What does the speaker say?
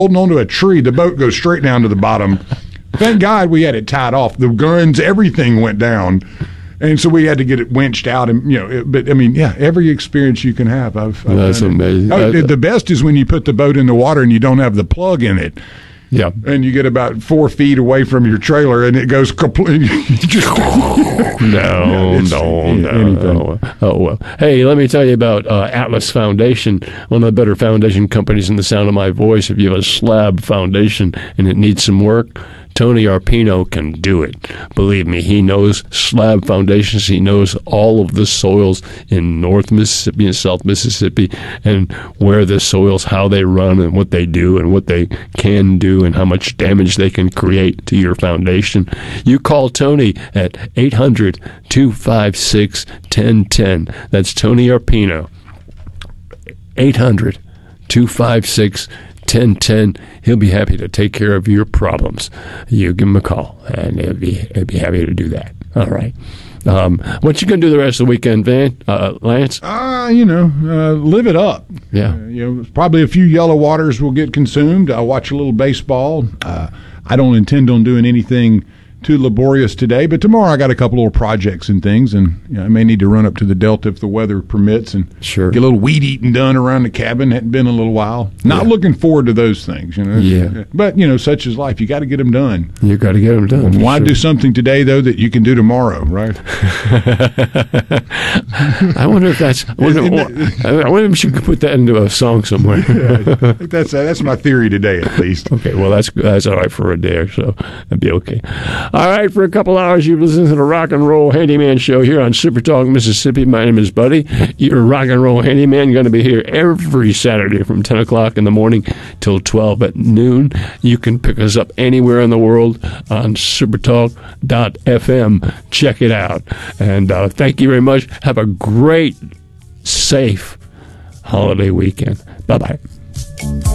holding onto a tree. The boat goes straight down to the bottom. Thank God we had it tied off. The guns, everything went down. And so we had to get it winched out. And, but I mean, yeah, every experience you can have. That's amazing. The best is when you put the boat in the water and you don't have the plug in it. Yeah. And you get about 4 feet away from your trailer and it goes completely. No. Oh, well. Hey, let me tell you about Atlas Foundation, one of the better foundation companies in the sound of my voice. If you have a slab foundation and it needs some work, Tony Arpino can do it. Believe me, he knows slab foundations. He knows all of the soils in North Mississippi and South Mississippi and where the soils, how they run and what they do and what they can do and how much damage they can create to your foundation. You call Tony at 800-256-1010. That's Tony Arpino. 800-256-1010. 1010. He'll be happy to take care of your problems. You give him a call, and he'll be happy to do that. All right. What you gonna do the rest of the weekend, Lance? Live it up. Yeah. Probably a few yellow waters will get consumed. I'll watch a little baseball. I don't intend on doing anything too laborious today, but tomorrow I got a couple little projects and things, and I may need to run up to the Delta if the weather permits and get a little weed eating done around the cabin. Hadn't been a little while. Not looking forward to those things, Yeah. But such is life. You got to get them done. You got to get them done. Why do something today though that you can do tomorrow, right? I wonder if that's. I wonder if you could put that into a song somewhere. I think that's my theory today, at least. Okay, well that's all right for a day or so. That'd be okay. All right, for a couple hours, you've listened to the Rock and Roll Handyman Show here on Super Talk Mississippi. My name is Buddy. Your Rock and Roll Handyman, going to be here every Saturday from 10 o'clock in the morning till 12 at noon. You can pick us up anywhere in the world on supertalk.fm. Check it out. And thank you very much. Have a great, safe holiday weekend. Bye-bye.